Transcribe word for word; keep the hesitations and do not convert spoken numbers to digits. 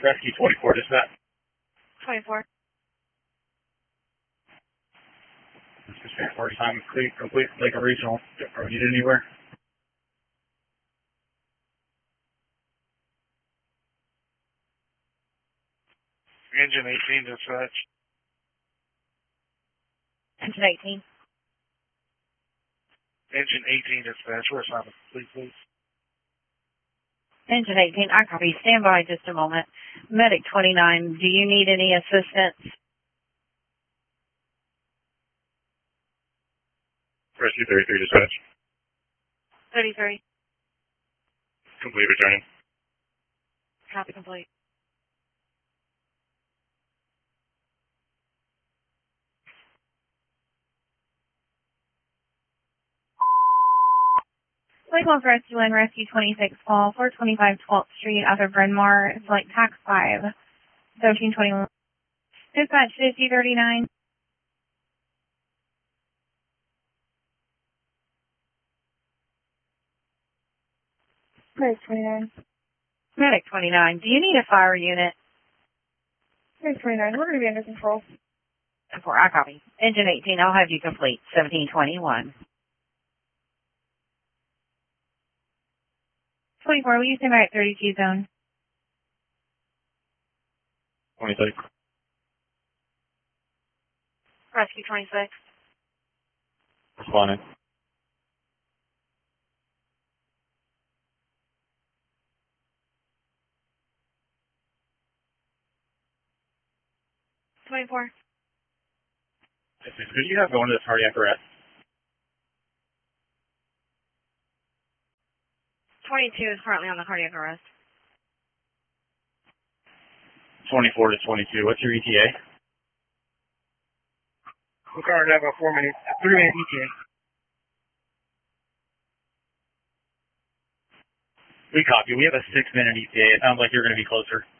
Rescue twenty-four, dispatch. twenty-four. Dispatch, first time complete, complete Lake Regional. Are you anywhere? Engine eighteen, dispatch. Engine eighteen. Engine eighteen, dispatch. Where's Simon? Please, please. Engine eighteen, I copy. Stand by just a moment. Medic twenty-nine, do you need any assistance? Rescue thirty-three, dispatch. thirty-three. Complete returning. Copy complete. Lake Wolf Rescue and Rescue twenty-six call, four twenty-five twelfth Street, out of Bryn Mawr. It's like tax five, thirteen twenty-one. Dispatch fifty thirty-nine. Medic twenty-nine. Medic twenty-nine, do you need a fire unit? Medic twenty-nine, we're going to be under control. Four, I copy. Engine eighteen, I'll have you complete, seventeen twenty-one. twenty-four, will you stay by at thirty-two zone? twenty-six. Rescue twenty-six. Responding. twenty-four. Could you have going to this cardiac arrest? twenty-two is currently on the cardiac arrest. twenty-four to twenty-two, what's your E T A? We currently have a four minute, three minute E T A. We copy. We have a six minute E T A. It sounds like you're going to be closer.